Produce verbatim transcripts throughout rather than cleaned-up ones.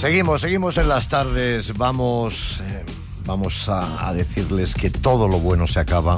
Seguimos, seguimos en las tardes. Vamos, eh, vamos a, a decirles que todo lo bueno se acaba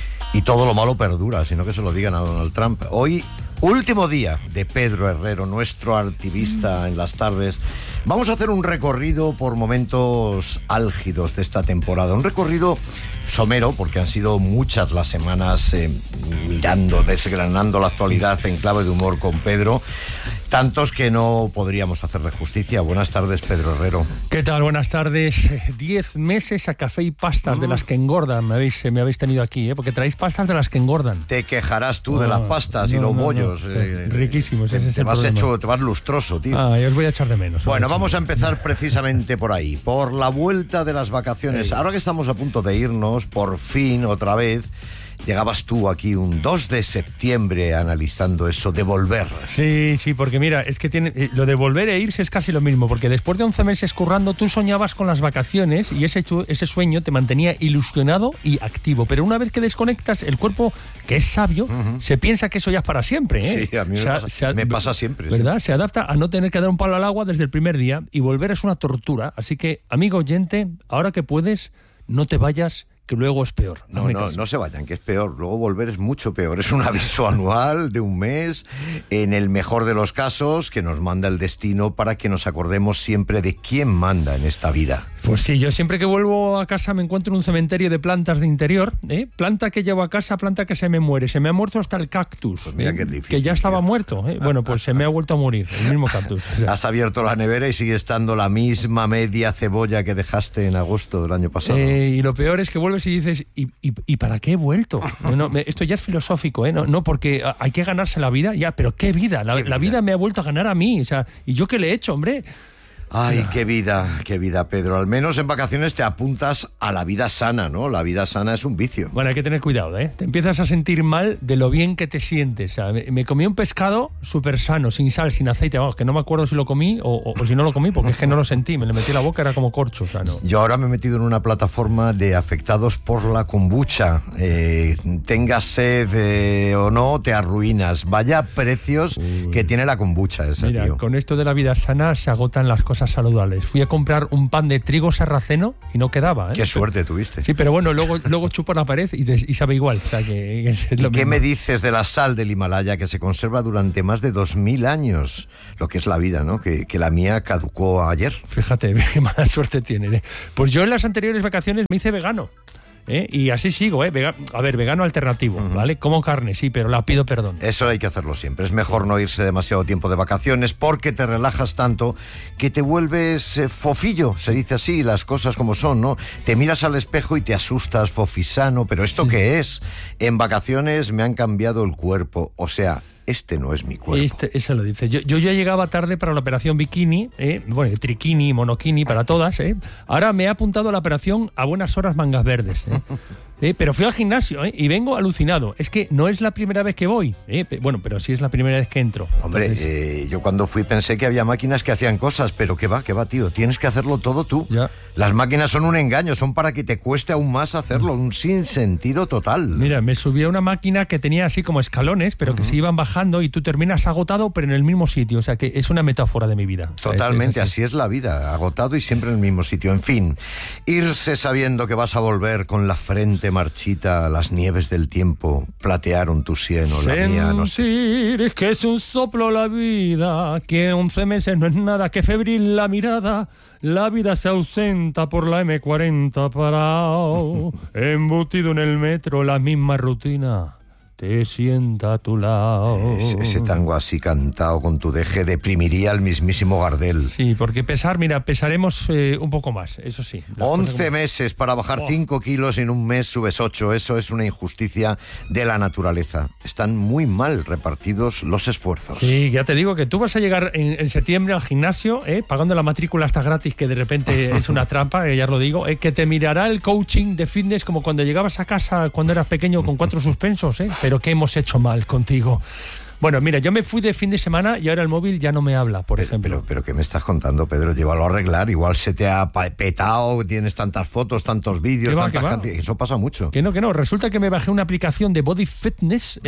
y todo lo malo perdura, sino que se lo digan a Donald Trump. Hoy, último día de Pedro Herrero, nuestro activista en las tardes. Vamos a hacer un recorrido por momentos álgidos de esta temporada. Un recorrido somero, porque han sido muchas las semanas eh, mirando, desgranando la actualidad en clave de humor con Pedro. Tantos que no podríamos hacerle justicia. Buenas tardes, Pedro Herrero. ¿Qué tal? Buenas tardes. Diez meses a café y pastas mm. de las que engordan. Me habéis, me habéis tenido aquí, ¿eh? Porque traéis pastas de las que engordan. Te quejarás tú no, de las pastas no, y los no, bollos. No. Eh, Riquísimos, te, ese es te el vas problema. hecho, te vas lustroso, tío. Ah, yo os voy a echar de menos. Bueno, vamos a empezar precisamente por ahí. Por la vuelta de las vacaciones. Sí. Ahora que estamos a punto de irnos, por fin, otra vez... Llegabas tú aquí un dos de septiembre analizando eso de volver. Sí, sí, porque mira, es que tiene, lo de volver e irse es casi lo mismo, porque después de once meses currando tú soñabas con las vacaciones y ese, ese sueño te mantenía ilusionado y activo, pero una vez que desconectas, el cuerpo, que es sabio, uh-huh. se piensa que eso ya es para siempre, ¿eh? Sí, a mí me, se, pasa, se, me pasa siempre. ¿Verdad? Sí. Se adapta a no tener que dar un palo al agua desde el primer día y volver es una tortura, así que, amigo oyente, ahora que puedes, no te vayas, que luego es peor. No, no, no se vayan, que es peor. Luego volver es mucho peor. Es un aviso anual de un mes, en el mejor de los casos, que nos manda el destino para que nos acordemos siempre de quién manda en esta vida. Pues sí, yo siempre que vuelvo a casa me encuentro en un cementerio de plantas de interior, ¿eh? Planta que llevo a casa, planta que se me muere. Se me ha muerto hasta el cactus, pues mira ¿eh? que, difícil, que ya estaba tío. muerto, ¿eh? Bueno, pues se me ha vuelto a morir, el mismo cactus. O sea. Has abierto la nevera y sigue estando la misma media cebolla que dejaste en agosto del año pasado. Eh, y lo peor es que vuelves y dices, ¿y, y, y para qué he vuelto? No, no, esto ya es filosófico, ¿eh? No, no, porque hay que ganarse la vida, ya, pero ¿qué vida? La, ¿Qué vida? La vida me ha vuelto a ganar a mí, o sea, ¿y yo qué le he hecho, hombre? Ay, qué vida, qué vida, Pedro. Al menos en vacaciones te apuntas a la vida sana, ¿no? La vida sana es un vicio. Bueno, hay que tener cuidado, ¿eh? Te empiezas a sentir mal de lo bien que te sientes. O sea, me, me comí un pescado súper sano, sin sal, sin aceite. Vamos, que no me acuerdo si lo comí o, o, o si no lo comí, porque es que no lo sentí. Me lo metí en la boca, era como corcho, o sea, no. Yo ahora me he metido en una plataforma de afectados por la kombucha. Eh, tengas sed eh, o no, te arruinas. Vaya precios Uy. que tiene la kombucha esa, Mira, tío. Con esto de la vida sana se agotan las cosas saludables. Fui a comprar un pan de trigo sarraceno y no quedaba, ¿eh? Qué suerte tuviste. Sí, pero bueno, luego, luego chupo la pared y, de, y sabe igual. O sea, que, que es ¿Y lo qué mismo. me dices de la sal del Himalaya que se conserva durante más de dos mil años? Lo que es la vida, ¿no? Que, que la mía caducó ayer. Fíjate, qué mala suerte tienen, ¿eh? Pues yo en las anteriores vacaciones me hice vegano. ¿Eh? Y así sigo, ¿eh? Vega- a ver, vegano alternativo, uh-huh. ¿vale? Como carne, sí, pero la pido perdón. Eso hay que hacerlo siempre. Es mejor no irse demasiado tiempo de vacaciones porque te relajas tanto que te vuelves eh, fofillo, se dice así, las cosas como son, ¿no? Te miras al espejo y te asustas, fofisano, pero ¿esto sí. qué es? En vacaciones me han cambiado el cuerpo, o sea... Este no es mi cuerpo. Este, eso lo dice. Yo, yo ya llegaba tarde para la operación bikini, ¿eh? Bueno, triquini, monokini para todas, ¿eh? Ahora me he apuntado a la operación a buenas horas mangas verdes, ¿eh? Eh, pero fui al gimnasio, ¿eh? Y vengo alucinado. Es que no es la primera vez que voy, ¿eh? Bueno, pero sí es la primera vez que entro. Hombre, Entonces... eh, yo cuando fui pensé que había máquinas que hacían cosas, pero qué va, qué va, tío. Tienes que hacerlo todo tú. Ya. Las máquinas son un engaño, son para que te cueste aún más hacerlo, un sinsentido total. Mira, me subí a una máquina que tenía así como escalones, pero uh-huh. que se iban bajando y tú terminas agotado, pero en el mismo sitio. O sea, que es una metáfora de mi vida. Totalmente, es, es así así. es la vida, agotado y siempre en el mismo sitio. En fin, irse sabiendo que vas a volver con la frente marchita, las nieves del tiempo platearon tu sien o la mía, no sé. Sentir que es un soplo la vida, que once meses no es nada, que febril la mirada, la vida se ausenta por la eme cuarenta parado, embutido en el metro, la misma rutina. Te sienta a tu lado. Ese, ese tango así cantado con tu deje deprimiría al mismísimo Gardel. Sí, porque pesar, mira, pesaremos eh, un poco más, eso sí. once meses para bajar cinco oh. kilos y en un mes subes ocho. Eso es una injusticia de la naturaleza. Están muy mal repartidos los esfuerzos. Sí, ya te digo que tú vas a llegar en, en septiembre al gimnasio, eh, pagando la matrícula hasta gratis, que de repente es una trampa, eh, ya os lo digo, eh, que te mirará el coaching de fitness como cuando llegabas a casa cuando eras pequeño con cuatro suspensos, eh. Pero ¿qué hemos hecho mal contigo? Bueno, mira, yo me fui de fin de semana y ahora el móvil ya no me habla, por pero, ejemplo. Pero, pero ¿qué me estás contando, Pedro? Llévalo a arreglar. Igual se te ha petado, tienes tantas fotos, tantos vídeos, ¿Qué va, tantas qué va? cantidades. Eso pasa mucho. Que no, que no. Resulta que me bajé una aplicación de Body Fitness, ¿eh? ¿Ah?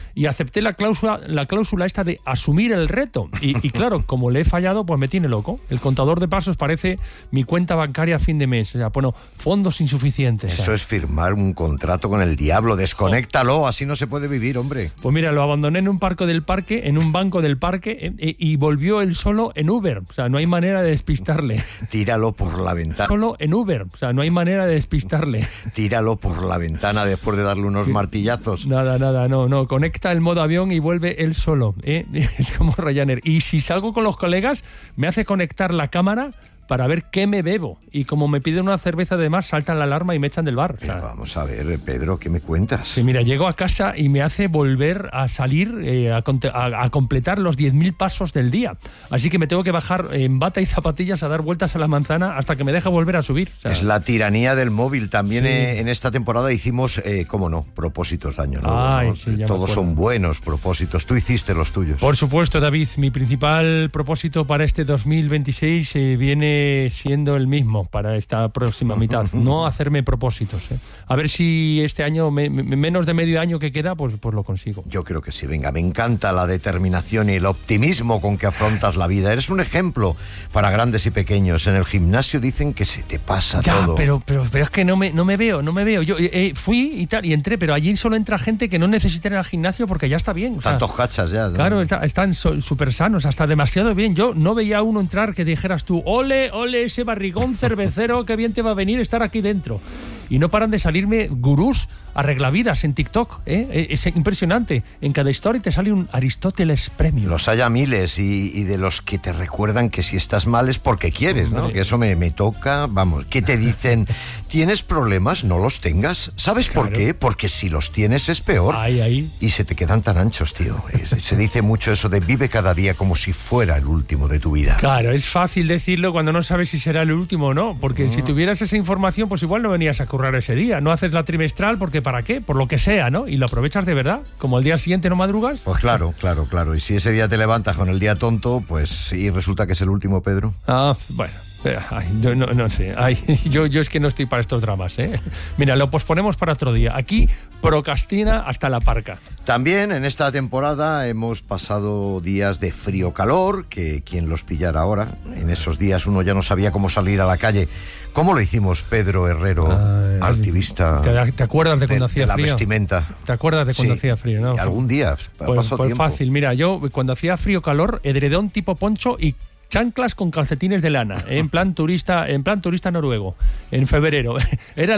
y acepté la cláusula, la cláusula esta de asumir el reto. Y, y claro, como le he fallado, pues me tiene loco. El contador de pasos parece mi cuenta bancaria a fin de mes. O sea, bueno, fondos insuficientes. Eso ¿sabes? es firmar un contrato con el diablo. Desconéctalo, así no se puede vivir, hombre. Pues mira, lo abandoné en un parque del parque, en un banco del parque, eh, y volvió él solo en Uber. O sea, no hay manera de despistarle. Tíralo por la ventana. Solo en Uber. O sea, no hay manera de despistarle. Tíralo por la ventana después de darle unos martillazos. Nada, nada, no, no. Conecta el modo avión y vuelve él solo, ¿eh? Es como Ryanair. Y si salgo con los colegas, me hace conectar la cámara para ver qué me bebo. Y como me piden una cerveza de más, salta la alarma y me echan del bar. O sea, Pero vamos a ver, Pedro, ¿qué me cuentas? sí, mira, llego a casa y me hace volver a salir, eh, a, a, a completar los diez mil pasos del día. Así que me tengo que bajar en bata y zapatillas a dar vueltas a la manzana hasta que me deja volver a subir. O sea, es la tiranía del móvil. También sí. eh, en esta temporada hicimos, eh, cómo no, propósitos de año nuevo. Ay, ¿no? sí, ya me Todos acuerdo. son buenos propósitos. Tú hiciste los tuyos. Por supuesto, David, mi principal propósito para este dos mil veintiséis eh, viene siendo el mismo para esta próxima mitad, no hacerme propósitos. ¿eh? A ver si este año, me, me, menos de medio año que queda, pues, pues lo consigo. Yo creo que sí, venga, me encanta la determinación y el optimismo con que afrontas la vida. Eres un ejemplo para grandes y pequeños. En el gimnasio dicen que se te pasa Ya, todo. pero, pero, pero es que no me, no me veo, no me veo. Yo eh, fui y tal, y entré, pero allí solo entra gente que no necesita ir al gimnasio porque ya está bien. O sea, Tantos cachas ya. ¿no? claro, está, están súper sanos, hasta demasiado bien. Yo no veía a uno entrar que dijeras tú, ole, ole, ese barrigón cervecero, qué bien te va a venir estar aquí dentro. Y no paran de salirme gurús arreglavidas en TikTok. ¿eh? Es impresionante. En cada story te sale un Aristóteles Premium. Los haya miles y, y de los que te recuerdan que si estás mal es porque quieres, ¿no? Que eso me, me toca, vamos, que te dicen, ¿tienes problemas? No los tengas. ¿Sabes Claro. por qué? Porque si los tienes es peor. Ahí, ahí. Y se te quedan tan anchos, tío. Es- se dice mucho eso de vive cada día como si fuera el último de tu vida. Claro, es fácil decirlo cuando no sabes si será el último o no, porque si tuvieras esa información, pues igual no venías a currar ese día. No haces la trimestral porque ¿para qué? Por lo que sea, ¿no? Y lo aprovechas de verdad. Como al día siguiente no madrugas. Pues claro, claro, claro. Y si ese día te levantas con el día tonto, pues y resulta que es el último, Pedro. Ah, bueno. eh, Ay, yo no, no sé. Ay, yo, yo es que no estoy para estos dramas, ¿eh? Mira, lo posponemos para otro día. Aquí procrastina hasta la parca. También en esta temporada hemos pasado días de frío-calor, que quien los pillara ahora, en esos días uno ya no sabía cómo salir a la calle. ¿Cómo lo hicimos, Pedro Herrero, Ay, activista ¿Te, te acuerdas de de, cuando de hacía la frío? vestimenta? ¿Te acuerdas de cuando Sí. hacía frío, no? Y algún día, ha Pues, pasado pues tiempo. fácil, mira, yo cuando hacía frío calor, edredón tipo poncho y chanclas con calcetines de lana, ¿eh? en plan turista, en plan turista noruego, en febrero. Era